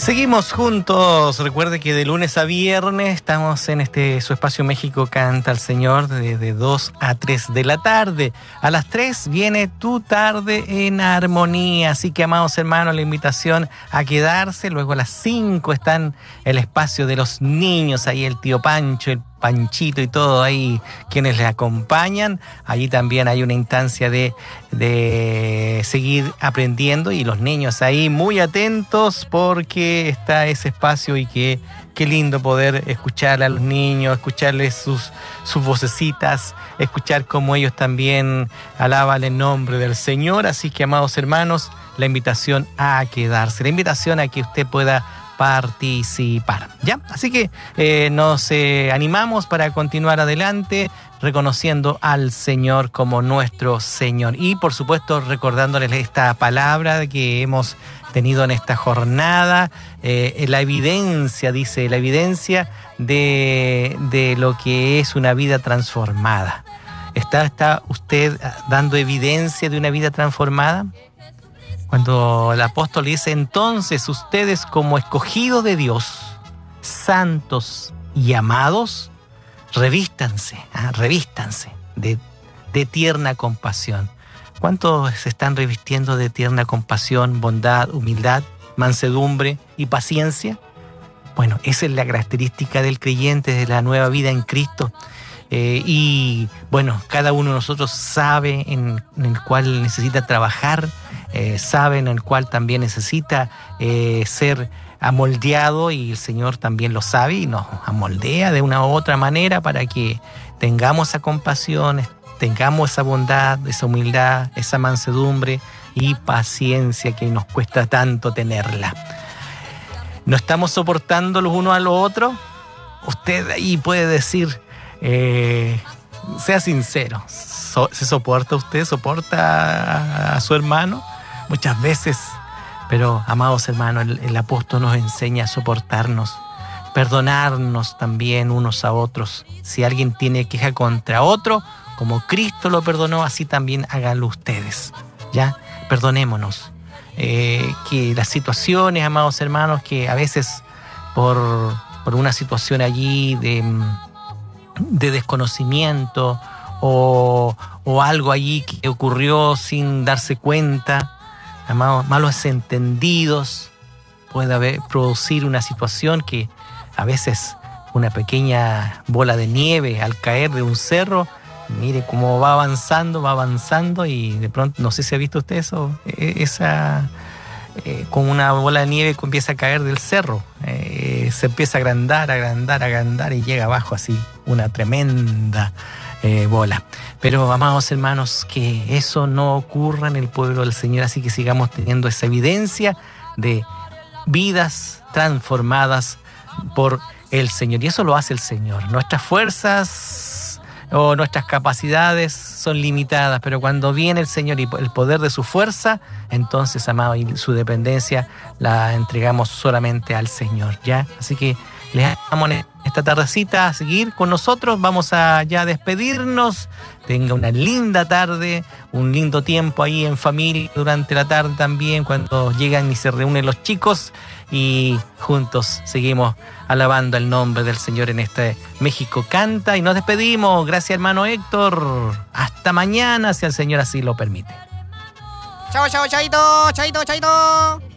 Seguimos juntos. Recuerde que de lunes a viernes estamos en su espacio México Canta al Señor de 2 a 3 de la tarde. A las 3 viene Tu Tarde en Armonía. Así que, amados hermanos, la invitación a quedarse. Luego a las 5 están el espacio de los niños. Ahí el tío Pancho, el Panchito y todo ahí quienes le acompañan. Allí también hay una instancia de seguir aprendiendo y los niños ahí muy atentos porque está ese espacio y qué lindo poder escuchar a los niños, escucharles sus vocecitas, escuchar cómo ellos también alaban el nombre del Señor. Así que, amados hermanos, la invitación a quedarse, la invitación a que usted pueda participar, ¿ya? Así que nos animamos para continuar adelante reconociendo al Señor como nuestro Señor y por supuesto recordándoles esta palabra que hemos tenido en esta jornada, la evidencia, dice, la evidencia de lo que es una vida transformada. ¿Está usted dando evidencia de una vida transformada? Cuando el apóstol dice, entonces ustedes como escogidos de Dios, santos y amados, revístanse de tierna compasión. ¿Cuántos se están revistiendo de tierna compasión, bondad, humildad, mansedumbre y paciencia? Bueno, esa es la característica del creyente, de la nueva vida en Cristo. Y bueno, cada uno de nosotros sabe en el cual necesita trabajar, sabe en el cual también necesita ser amoldeado, y el Señor también lo sabe y nos amoldea de una u otra manera para que tengamos esa compasión, tengamos esa bondad, esa humildad, esa mansedumbre y paciencia que nos cuesta tanto tenerla. ¿No estamos soportando los unos a los otros? Usted ahí puede decir, sea sincero, ¿se soporta usted? ¿Soporta a su hermano? Muchas veces, pero amados hermanos, el apóstol nos enseña a soportarnos, perdonarnos también unos a otros. Si alguien tiene queja contra otro, como Cristo lo perdonó, así también háganlo ustedes, ¿ya? Perdonémonos. Que las situaciones, amados hermanos, que a veces por una situación allí de desconocimiento o algo allí que ocurrió sin darse cuenta, malos entendidos, puede producir una situación que a veces una pequeña bola de nieve al caer de un cerro, mire cómo va avanzando y de pronto, no sé si ha visto usted eso, como una bola de nieve que empieza a caer del cerro, se empieza a agrandar y llega abajo así una tremenda bola. Pero, amados hermanos, que eso no ocurra en el pueblo del Señor, así que sigamos teniendo esa evidencia de vidas transformadas por el Señor, y eso lo hace el Señor. Nuestras fuerzas o nuestras capacidades son limitadas, pero cuando viene el Señor y el poder de su fuerza, entonces, amado, y su dependencia la entregamos solamente al Señor, ¿ya? Así que les damos esta tardecita a seguir con nosotros. Vamos a ya despedirnos. Tenga una linda tarde, un lindo tiempo ahí en familia durante la tarde también, cuando llegan y se reúnen los chicos y juntos seguimos alabando el nombre del Señor en este México Canta. Y nos despedimos. Gracias, hermano Héctor. Hasta mañana, si el Señor así lo permite. Chao, chaito.